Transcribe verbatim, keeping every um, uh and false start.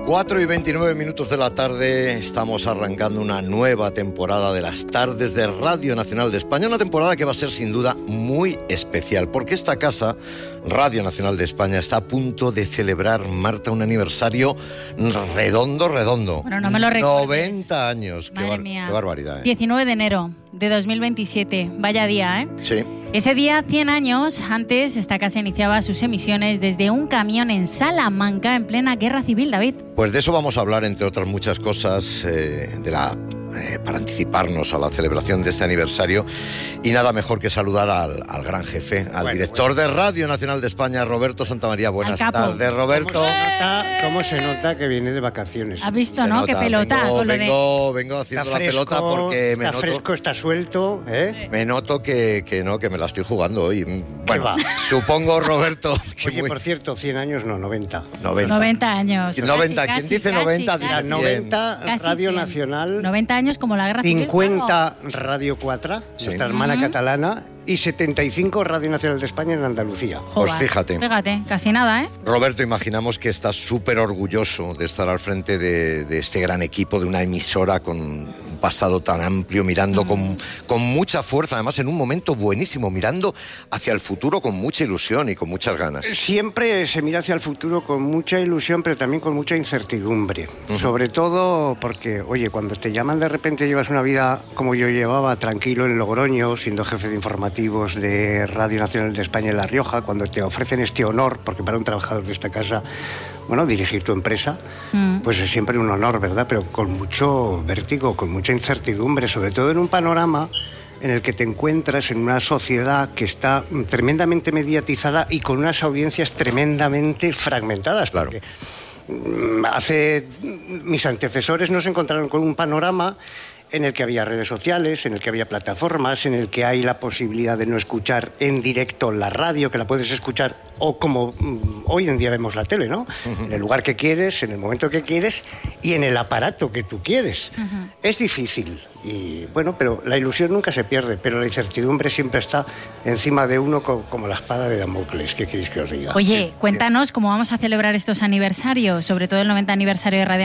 cuatro y veintinueve minutos de la tarde, estamos arrancando una nueva temporada de las tardes de Radio Nacional de España, una temporada que va a ser sin duda muy especial, porque esta casa, Radio Nacional de España, está a punto de celebrar, Marta, un aniversario redondo, redondo. Bueno, no me lo recuerdes. noventa años, qué, bar- qué barbaridad, ¿eh? diecinueve de enero de dos mil veintisiete, vaya día, ¿eh? Sí. Ese día, cien años antes, esta casa iniciaba sus emisiones desde un camión en Salamanca en plena Guerra Civil, David. Pues de eso vamos a hablar, entre otras muchas cosas, eh, de la, eh, para anticiparnos a la celebración de este aniversario. Y nada mejor que saludar al, al gran jefe, al bueno, director bueno. de Radio Nacional de España, Roberto Santamaría. Buenas Al capo. tardes, Roberto. ¿Cómo se, nota, ¿Cómo se nota que viene de vacaciones? ¿Has visto, Se no? nota, Qué pelota. Vengo, con lo de- vengo, vengo haciendo Está fresco, la pelota porque me está noto, fresco, está suelto, ¿eh? me noto que, que no, que me la estoy jugando hoy. Bueno, va? supongo, Roberto, que Oye, muy- por cierto, cien años no, noventa. noventa. noventa años. noventa, Casi, ¿quién casi, dice casi, noventa? casi. Dirá La noventa, Casi Radio cien. Nacional, noventa años como la Guerra Civil. cincuenta, Radio cuatro, Sí. nuestra hermana catalana, y setenta y cinco, Radio Nacional de España en Andalucía. Pues Joder, fíjate. Fíjate, casi nada, ¿eh? Roberto, imaginamos que estás súper orgulloso de estar al frente de, de este gran equipo, de una emisora con un pasado tan amplio, mirando Mm. con, con mucha fuerza, además en un momento buenísimo, mirando hacia el futuro con mucha ilusión y con muchas ganas. Siempre se mira hacia el futuro con mucha ilusión, pero también con mucha incertidumbre. Sobre todo porque, oye, cuando te llaman de repente llevas una vida como yo llevaba, tranquilo en Logroño, siendo jefe de informativos de Radio Nacional de España en La Rioja, cuando te ofrecen este honor, porque para un trabajador de esta casa, bueno, dirigir tu empresa, Mm. pues es siempre un honor, ¿verdad? Pero con mucho vértigo, con mucha incertidumbre, sobre todo en un panorama en el que te encuentras en una sociedad que está tremendamente mediatizada y con unas audiencias tremendamente fragmentadas. Claro. Porque mm, hace mis antecesores nos encontraron con un panorama en el que había redes sociales, en el que había plataformas, en el que hay la posibilidad de no escuchar en directo la radio, que la puedes escuchar o como mm, hoy en día vemos la tele, ¿no? Uh-huh. En el lugar que quieres, en el momento que quieres y en el aparato que tú quieres. Uh-huh. Es difícil y bueno, pero la ilusión nunca se pierde, pero la incertidumbre siempre está encima de uno co- como la espada de Damocles. ¿Qué queréis que os diga? Oye, cuéntanos cómo vamos a celebrar estos aniversarios, sobre todo el noventa aniversario de Radio